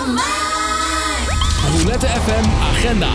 Roulette FM agenda.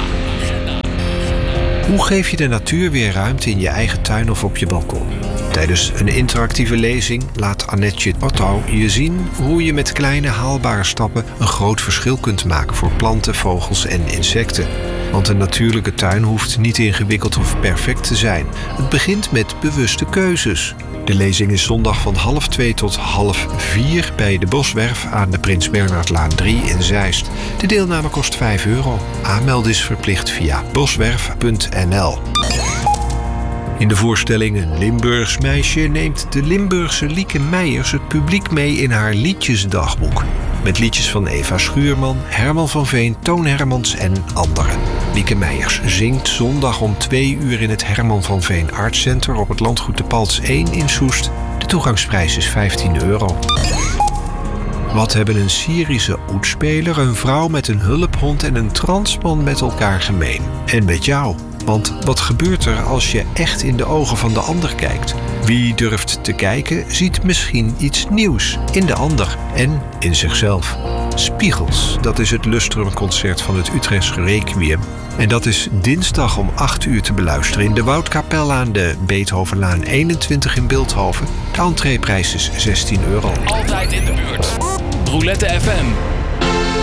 Hoe geef je de natuur weer ruimte in je eigen tuin of op je balkon? Tijdens een interactieve lezing laat Annetje Otto je zien hoe je met kleine haalbare stappen een groot verschil kunt maken voor planten, vogels en insecten. Want een natuurlijke tuin hoeft niet ingewikkeld of perfect te zijn. Het begint met bewuste keuzes. De lezing is zondag van 1:30 tot 3:30 bij de Boswerf aan de Prins Bernhardlaan 3 in Zeist. De deelname kost €5. Aanmelden is verplicht via boswerf.nl. In de voorstelling Een Limburgs meisje neemt de Limburgse Lieke Meijers het publiek mee in haar liedjesdagboek. Met liedjes van Eva Schuurman, Herman van Veen, Toon Hermans en anderen. Lieke Meijers zingt zondag om 2:00 in het Herman van Veen Art Center op het landgoed de Palts 1 in Soest. De toegangsprijs is €15. Wat hebben een Syrische oetspeler, een vrouw met een hulphond en een transman met elkaar gemeen? En met jou? Want wat gebeurt er als je echt in de ogen van de ander kijkt? Wie durft te kijken, ziet misschien iets nieuws in de ander en in zichzelf. Spiegels, dat is het Lustrum-concert van het Utrechtse Requiem. En dat is dinsdag om 8:00 te beluisteren in de Woudkapel aan de Beethovenlaan 21 in Bilthoven. De entreeprijs is €16. Altijd in de buurt. Roulette FM.